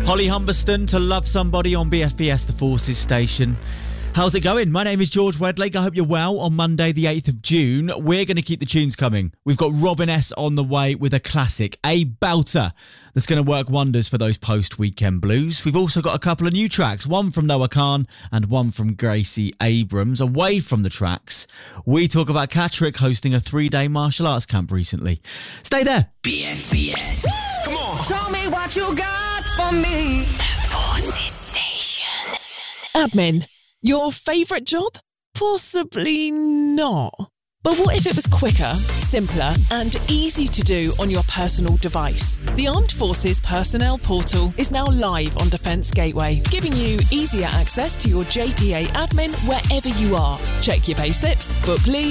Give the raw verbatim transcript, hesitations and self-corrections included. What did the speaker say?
Holly Humberston to Love Somebody on B F B S, the Forces station. How's it going? My name is George Wedlake. I hope you're well. On Monday, the eighth of June, we're going to keep the tunes coming. We've got Robin S. on the way with a classic, a belter, that's going to work wonders for those post-weekend blues. We've also got a couple of new tracks, one from Noah Khan and one from Gracie Abrams. Away from the tracks, we talk about Catterick hosting a three-day martial arts camp recently. Stay there. B F B S. Come on. Tell me what you got for me. The Forces station. Admin. Your favourite job? Possibly not. But what if it was quicker, simpler and easy to do on your personal device? The Armed Forces Personnel Portal is now live on Defence Gateway, giving you easier access to your J P A admin wherever you are. Check your payslips, book leave,